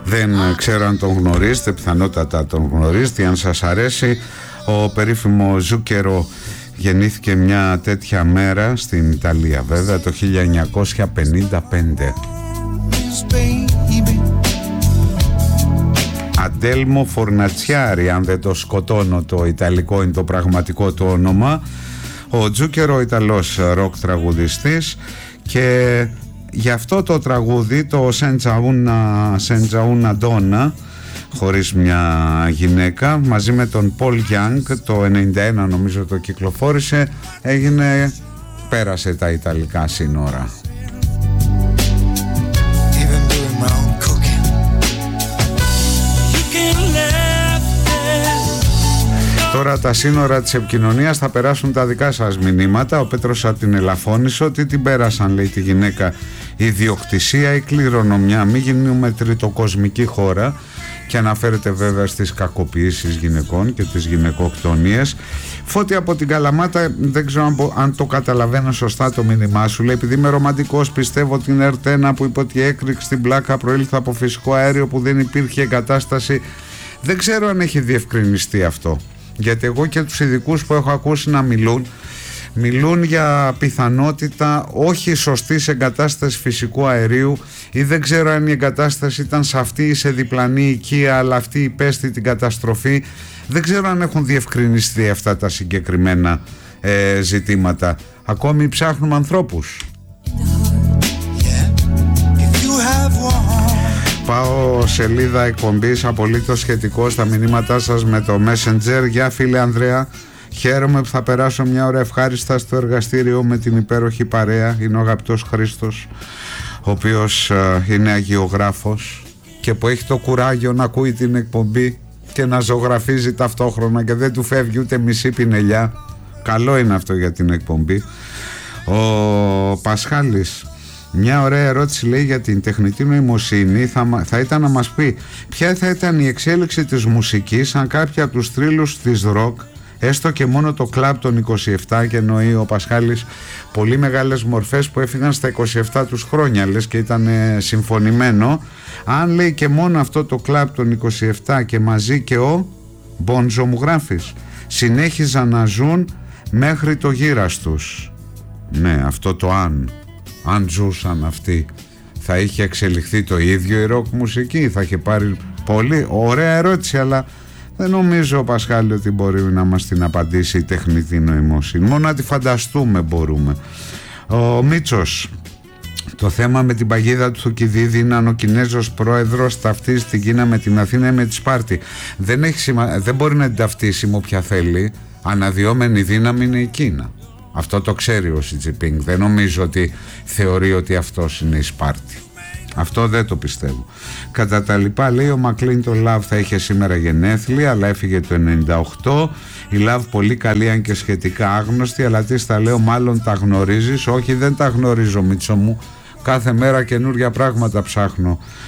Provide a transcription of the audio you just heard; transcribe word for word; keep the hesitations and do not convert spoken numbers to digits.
Δεν ξέρω αν τον γνωρίζετε, πιθανότατα τον γνωρίζετε. Αν σας αρέσει, ο περίφημο Ζούκερο γεννήθηκε μια τέτοια μέρα στην Ιταλία, βέβαια, το χίλια εννιακόσια πενήντα πέντε. Αντέλμο Φορνατσιάρη, αν δεν το σκοτώνω, το ιταλικό είναι το πραγματικό του όνομα. Ο Τζούκερο, Ιταλός ροκ τραγουδιστής, και γι' αυτό το τραγούδι, το Σεντζαούνα Ντόνα, χωρίς μια γυναίκα, μαζί με τον Πολ Γιάνγκ, το ενενήντα ένα νομίζω το κυκλοφόρησε, έγινε, πέρασε τα ιταλικά σύνορα. Τώρα τα σύνορα της επικοινωνίας θα περάσουν τα δικά σας μηνύματα. Ο Πέτρος από την Ελαφώνησο, ότι την πέρασαν, λέει, τη γυναίκα ιδιοκτησία ή κληρονομιά, μη γίνουμε τριτοκοσμική χώρα, και αναφέρεται βέβαια στις κακοποιήσεις γυναικών και τις γυναικοκτονίες. Φώτη από την Καλαμάτα, δεν ξέρω αν, αν το καταλαβαίνω σωστά το μήνυμά σου, λέει, επειδή είμαι ρομαντικός, πιστεύω την Ερτένα που είπε ότι η έκρηξη στην Πλάκα προήλθε από φυσικό αέριο που δεν υπήρχε εγκατάσταση. Δεν ξέρω αν έχει διευκρινιστεί αυτό, γιατί εγώ και τους ειδικούς που έχω ακούσει να μιλούν μιλούν για πιθανότητα όχι σωστής εγκατάστασης φυσικού αερίου, ή δεν ξέρω αν η εγκατάσταση ήταν σε αυτή ή σε διπλανή οικία, αλλά αυτή υπέστη την καταστροφή. Δεν ξέρω αν έχουν διευκρινιστεί αυτά τα συγκεκριμένα ε, ζητήματα. Ακόμη ψάχνουμε ανθρώπους. Πάω σελίδα εκπομπής, απολύτως σχετικό στα μηνύματά σας με το Messenger. Γεια φίλε Ανδρέα, χαίρομαι που θα περάσω μια ώρα ευχάριστα στο εργαστήριο με την υπέροχη παρέα. Είναι ο αγαπητός Χρήστος, ο οποίος uh, είναι αγιογράφος και που έχει το κουράγιο να ακούει την εκπομπή και να ζωγραφίζει ταυτόχρονα και δεν του φεύγει ούτε μισή πινελιά. Καλό είναι αυτό για την εκπομπή. Ο Πασχάλης, μια ωραία ερώτηση, λέει, για την τεχνητή νοημοσύνη. Θα, θα ήταν να μας πει ποια θα ήταν η εξέλιξη της μουσικής αν κάποιοι από τους θρύλους της ροκ, έστω και μόνο το κλαμπ των είκοσι επτά, και εννοεί ο Πασχάλης πολύ μεγάλες μορφές που έφυγαν στα είκοσι επτά τους χρόνια, λες και ήταν ε, συμφωνημένο, αν, λέει, και μόνο αυτό το κλαμπ των είκοσι επτά και μαζί και ο Μπόντζο, μου γράφεις, συνέχιζαν να ζουν μέχρι το γύρας τους. Ναι, αυτό το αν αν ζούσαν αυτοί, θα είχε εξελιχθεί το ίδιο η ροκ μουσική, θα είχε πάρει πολύ ωραία ερώτηση, αλλά δεν νομίζω, Πασχάλη, ότι μπορεί να μας την απαντήσει η τεχνητή νοημοσύνη. Μόνο να τη φανταστούμε μπορούμε. Ο Μίτσος, το θέμα με την παγίδα του Θουκυδίδη είναι αν ο Κινέζος πρόεδρος ταυτίζει την Κίνα με την Αθήνα ή με τη Σπάρτη. Δεν, έχει σημα... δεν μπορεί να την ταυτίσει με όποια θέλει. Αναδυόμενη δύναμη είναι η Κίνα. Αυτό το ξέρει ο Σι Τζινπίνγκ. Δεν νομίζω ότι θεωρεί ότι αυτός είναι η Σπάρτη. Αυτό δεν το πιστεύω. Κατά τα λοιπά, λέει, ο Μακλίν το Love θα είχε σήμερα γενέθλια, αλλά έφυγε το ενενήντα οκτώ. Η Love πολύ καλή, αν και σχετικά άγνωστη, αλλά τι στα λέω, μάλλον τα γνωρίζεις. Όχι, δεν τα γνωρίζω, Μίτσο μου. Κάθε μέρα καινούργια πράγματα ψάχνω